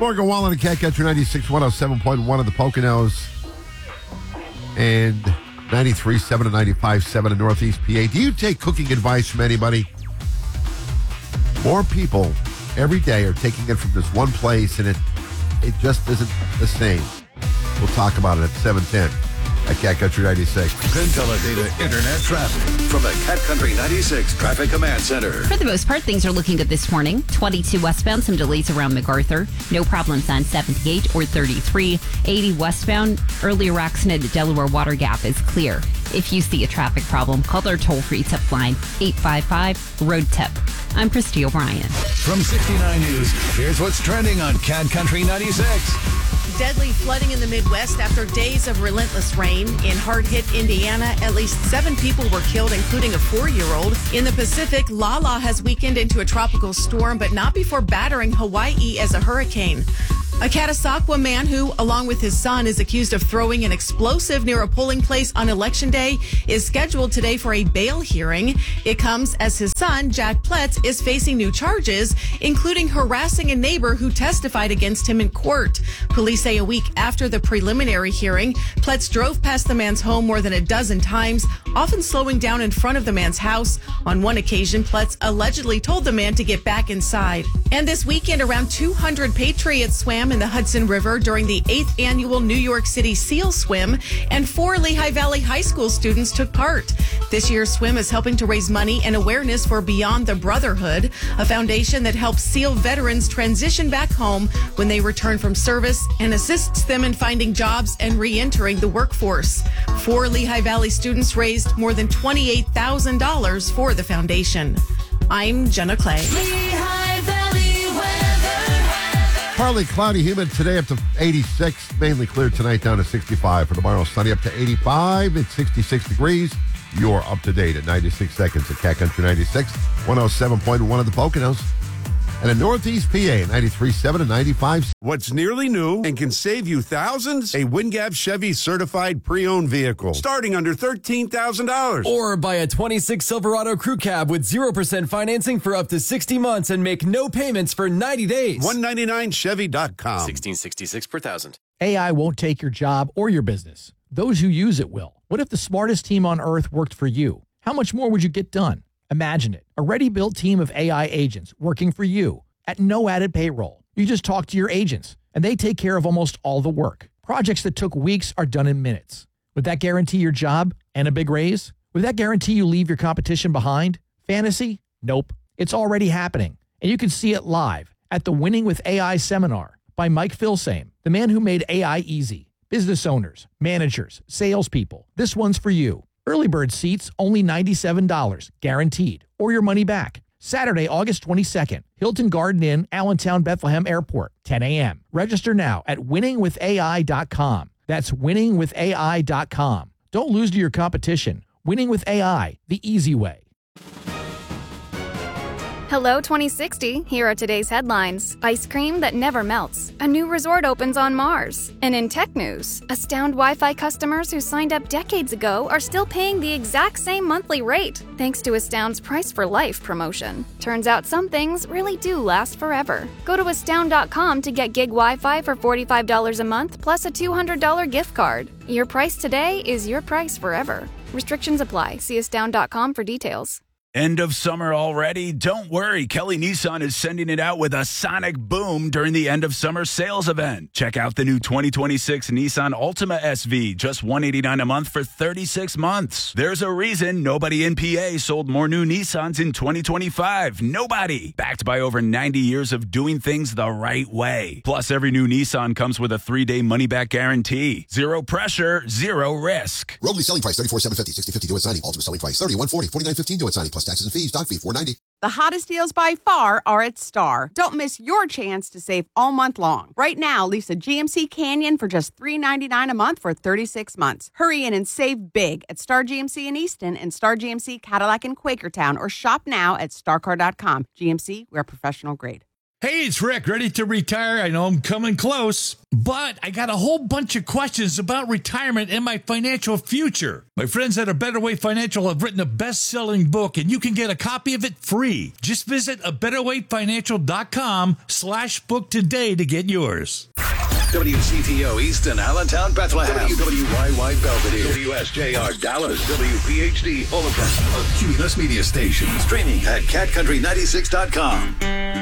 Morgan Wallen and Cat Country 96, 107.1 of the Poconos. And 93.7 and 95.7 in Northeast PA. Do you take cooking advice from anybody? More people every day are taking it from this one place, and it just isn't the same. We'll talk about it at 7:10 at Cat Country 96. Consolidated Internet traffic from the Cat Country 96 Traffic Command Center. For the most part, things are looking good this morning. 22 westbound, some delays around MacArthur. No problems on 78 or 33. 80 westbound, earlier accident at Delaware Water Gap is clear. If you see a traffic problem, call our toll-free tip line, 855-ROAD-TIP. I'm Christy O'Brien. From 69 News, here's what's trending on Cat Country 96. Deadly flooding in the Midwest after days of relentless rain. In hard-hit Indiana, at least 7 people were killed, including a 4-year-old. In the Pacific, Lala has weakened into a tropical storm, but not before battering Hawaii as a hurricane. A Catasauqua man who, along with his son, is accused of throwing an explosive near a polling place on Election Day is scheduled today for a bail hearing. It comes as his son, Jack Pletz, is facing new charges, including harassing a neighbor who testified against him in court. Police say a week after the preliminary hearing, Pletz drove past the man's home more than a dozen times, often slowing down in front of the man's house. On one occasion, Pletz allegedly told the man to get back inside. And this weekend, around 200 Patriots swam in the Hudson River during the 8th annual New York City Seal Swim, and 4 Lehigh Valley High School students took part. This year's swim is helping to raise money and awareness for Beyond the Brotherhood, a foundation that helps SEAL veterans transition back home when they return from service and assists them in finding jobs and re-entering the workforce. 4 Lehigh Valley students raised more than $28,000 for the foundation. I'm Jenna Clay. Lehigh Valley weather. Partly cloudy, humid today up to 86. Mainly clear tonight down to 65. For tomorrow, sunny up to 85. It's 66 degrees. You're up to date at 96 seconds at Cat Country 96, 107.1 of the Poconos. And in Northeast PA, 93.7 and 95. What's nearly new and can save you thousands? A WinGap Chevy certified pre-owned vehicle starting under $13,000. Or buy a 26 Silverado Crew Cab with 0% financing for up to 60 months and make no payments for 90 days. 199chevy.com. 1666 per thousand. AI won't take your job or your business. Those who use it will. What if the smartest team on earth worked for you? How much more would you get done? Imagine it. A ready-built team of AI agents working for you at no added payroll. You just talk to your agents, and they take care of almost all the work. Projects that took weeks are done in minutes. Would that guarantee your job and a big raise? Would that guarantee you leave your competition behind? Fantasy? Nope. It's already happening, and you can see it live at the Winning with AI seminar by Mike Filsame, the man who made AI easy. Business owners, managers, salespeople, this one's for you. Early bird seats, only $97, guaranteed, or your money back. Saturday, August 22nd, Hilton Garden Inn, Allentown, Bethlehem Airport, 10 a.m. Register now at winningwithai.com. That's winningwithai.com. Don't lose to your competition. Winning with AI, the easy way. Hello 2060, here are today's headlines. Ice cream that never melts. A new resort opens on Mars. And in tech news, Astound Wi-Fi customers who signed up decades ago are still paying the exact same monthly rate, thanks to Astound's Price for Life promotion. Turns out some things really do last forever. Go to astound.com to get gig Wi-Fi for $45 a month plus a $200 gift card. Your price today is your price forever. Restrictions apply. See astound.com for details. End of summer already? Don't worry, Kelly Nissan is sending it out with a sonic boom during the end of summer sales event. Check out the new 2026 Nissan Altima SV, just $189 a month for 36 months. There's a reason nobody in PA sold more new Nissans in 2025. Nobody. Backed by over 90 years of doing things the right way. Plus, every new Nissan comes with a 3-day money-back guarantee. Zero pressure, zero risk. Roadly selling price $34,750, $60.50 due at signing. Ultimate selling price $31,40, $49.15 due at signing plus taxes and fees. Doc fee $490. The hottest deals by far are at Star. Don't miss your chance to save all month long. Right now, lease a GMC Canyon for just $399 a month for 36 months. Hurry in and save big at Star GMC in Easton and Star GMC Cadillac in Quakertown, or shop now at starcar.com. GMC, we're professional grade. Hey, it's Rick, ready to retire. I know I'm coming close, but I got a whole bunch of questions about retirement and my financial future. My friends at A Better Way Financial have written a best-selling book, and you can get a copy of it free. Just visit abetterwayfinancial.com/book today to get yours. WCTO Easton, Allentown, Bethlehem. WYY Belvedere. WSJR Dallas. WPHD Overland. A Cumulus Media Station. Streaming at catcountry96.com.